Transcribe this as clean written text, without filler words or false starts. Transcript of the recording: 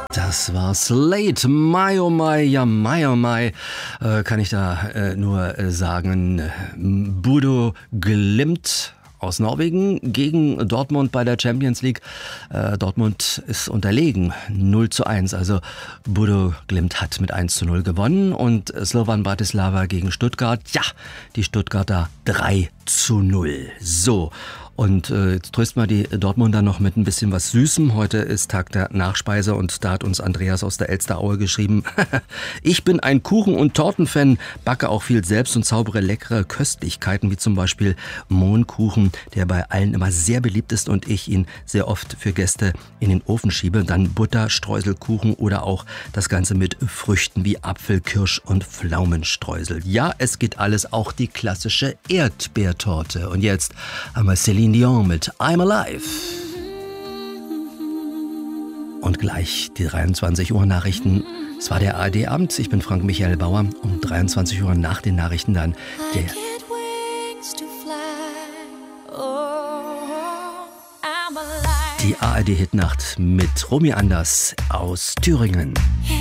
Das war Slate, My oh my, ja my oh my, kann ich da nur sagen. Bodo Glimt aus Norwegen gegen Dortmund bei der Champions League. Dortmund ist unterlegen, 0:1. Also Bodo Glimt hat mit 1:0 gewonnen und Slovan Bratislava gegen Stuttgart. Ja, die Stuttgarter 3:0. So. Und jetzt trösten wir die Dortmunder noch mit ein bisschen was Süßem. Heute ist Tag der Nachspeise und da hat uns Andreas aus der Elsteraue geschrieben: Ich bin ein Kuchen- und Tortenfan, backe auch viel selbst und zaubere leckere Köstlichkeiten, wie zum Beispiel Mohnkuchen, der bei allen immer sehr beliebt ist und ich ihn sehr oft für Gäste in den Ofen schiebe. Dann Butter, Streuselkuchen oder auch das Ganze mit Früchten wie Apfel, Kirsch und Pflaumenstreusel. Ja, es geht alles, auch die klassische Erdbeertorte. Und jetzt haben wir Celine Dion mit I'm Alive. Und gleich die 23 Uhr Nachrichten. Es war der ARD-Abend. Ich bin Frank Michael Bauer. Um 23 Uhr nach den Nachrichten dann der die ARD-Hitnacht mit Romy Anders aus Thüringen.